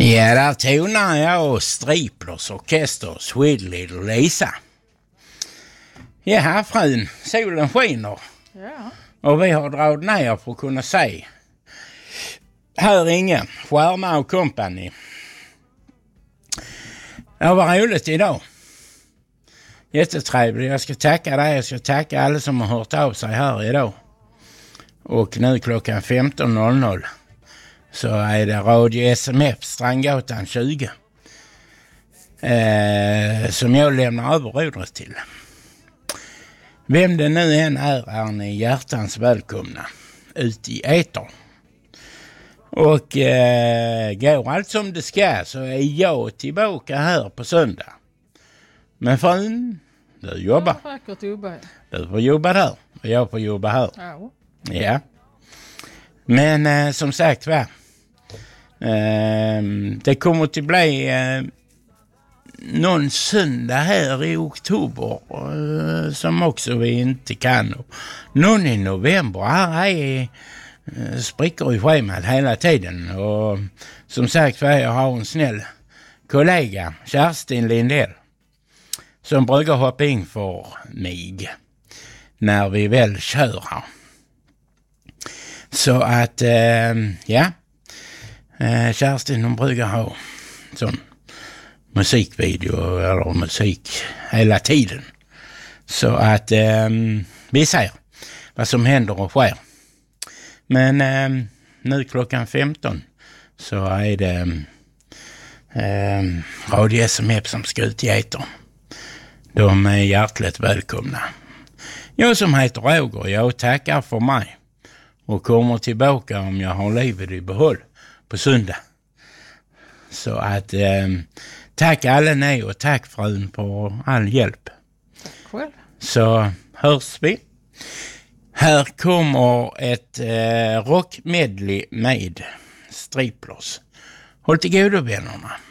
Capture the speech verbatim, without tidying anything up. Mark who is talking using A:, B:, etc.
A: Ja, där tonar jag och Striplers orkester Sweet Little Lisa. Ja, här frun, solen skiner.
B: Ja.
A: Och vi har dragit ner för att kunna se. Här är ingen, Skärma och Company. Det var roligt idag. Jättetrevligt. Jag ska tacka dig, jag ska tacka alla som har hört av sig här idag. Och nu klockan femton noll noll så är det Radio S M F Strandgatan tjugo. Eh, som jag lämnar över rodret till. Vem det nu än är, är ni hjärtans välkomna ut i etern. Och eh, går allt som det ska så är jag tillbaka här på söndag. Men frun, du jobbar.
B: Ja, vackert jobba.
A: Du får jobba där och jag får jobba här.
B: Ja.
A: Ja. Men eh, som sagt va. Eh, det kommer att bli eh, någon söndag här i oktober eh, som också vi inte kan. Och någon i november här är eh, spricker i schemat hela tiden. Och som sagt va, jag har en snäll kollega, Kerstin Lindell, som brukar hoppa in för mig när vi väl kör här. Så att, eh, ja, eh, Kerstin hon brukar ha sån musikvideo eller musik hela tiden. Så att eh, vi ser vad som händer och sker. Men eh, nu klockan femton så är det eh, Radio S M F som ska ut i etern. De är hjärtligt välkomna. Jag som heter Roger, jag tackar för mig och kommer tillbaka om jag har livet i behåll på söndag. Så att eh, tack alla ni och tack frun på all hjälp.
B: Tack själv.
A: Så hörs vi. Här kommer ett eh, rockmedley med Striplers. Håll till godo vännerna.